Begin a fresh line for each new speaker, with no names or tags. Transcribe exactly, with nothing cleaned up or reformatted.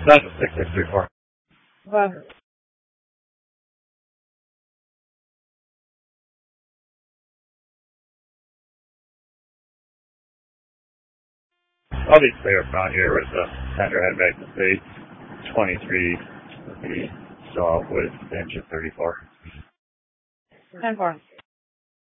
That's a six six three four.
Well,
I'll be clear front here with the tender head back to speed. twenty-three would be so with engine thirty-four.
ten four.